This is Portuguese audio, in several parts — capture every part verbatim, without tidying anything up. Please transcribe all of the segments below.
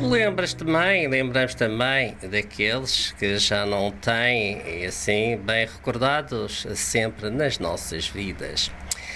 lembras também, lembramos também daqueles que já não têm, e assim, bem recordados sempre nas nossas vidas.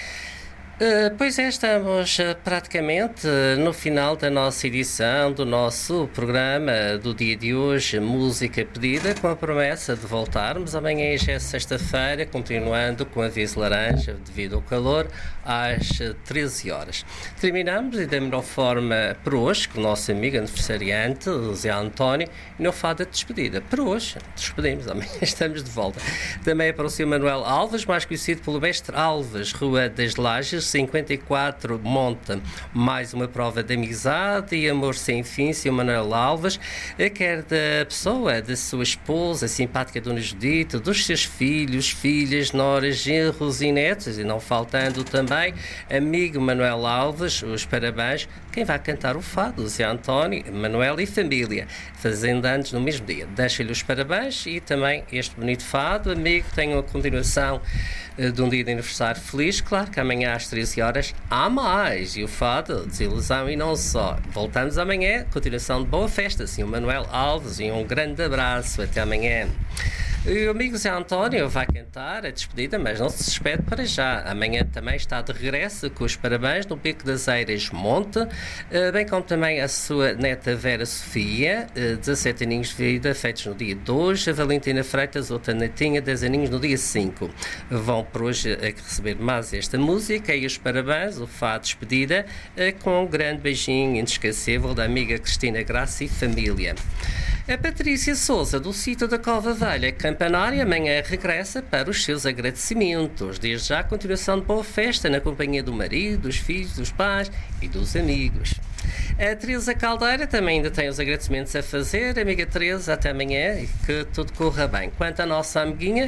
Uh, pois é, estamos uh, praticamente uh, no final da nossa edição do nosso programa do dia de hoje, Música Pedida, com a promessa de voltarmos amanhã, já é sexta-feira, continuando com aviso laranja devido ao calor, às uh, treze horas. Terminamos e da melhor forma por hoje, com o nosso amigo aniversariante, o Zé António, e não fada de despedida. Por hoje, despedimos, amanhã estamos de volta. Também é para o senhor Manuel Alves, mais conhecido pelo Mestre Alves, Rua das Lajes, cinquenta e quatro, monta mais uma prova de amizade e amor sem fim, senhor Manuel Alves, quer da pessoa, da sua esposa, a simpática Dona Judite, dos seus filhos, filhas, noras, genros e netos, e não faltando também amigo Manuel Alves, os parabéns, quem vai cantar o fado, Zé António, Manuel e família, fazendo anos no mesmo dia. Deixa-lhe os parabéns e também este bonito fado, amigo, tenham a continuação uh, de um dia de aniversário feliz. Claro que amanhã às treze horas há mais, e o fado, desilusão e não só. Voltamos amanhã, continuação de boa festa, senhor Manuel Alves, e um grande abraço, até amanhã. E o amigo Zé António vai cantar a despedida, mas não se despede para já. Amanhã também está de regresso com os parabéns no Pico das Eiras Monte, bem como também a sua neta Vera Sofia, dezassete aninhos de vida, feitos no dia dois, a Valentina Freitas, outra netinha, dez aninhos no dia cinco. Vão por hoje a receber mais esta música e os parabéns, o fado despedida, com um grande beijinho inesquecível da amiga Cristina Graça e família. A Patrícia Souza, do sítio da Cova Velha, Campanária, amanhã regressa para os seus agradecimentos. Desde já, a continuação de boa festa na companhia do marido, dos filhos, dos pais e dos amigos. A Teresa Caldeira também ainda tem os agradecimentos a fazer. Amiga Teresa, até amanhã e que tudo corra bem. Quanto à nossa amiguinha,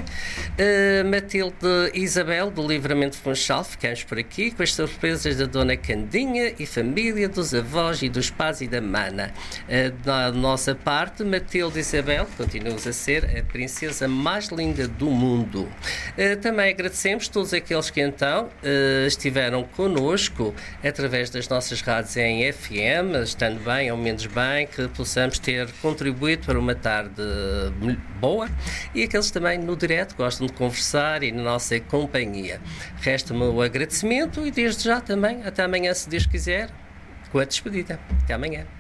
uh, Matilde Isabel, do Livramento Funchal, ficamos por aqui com as surpresas da Dona Candinha e família, dos avós e dos pais e da mana. Uh, da nossa parte, Matilde Isabel, continuas a ser a princesa mais linda do mundo. Uh, também agradecemos todos aqueles que então uh, estiveram connosco através das nossas rádios em F M, estando bem ou menos bem, que possamos ter contribuído para uma tarde boa, e aqueles também no direto gostam de conversar e na nossa companhia. Resta-me o agradecimento e desde já também, até amanhã, se Deus quiser, com a despedida. Até amanhã.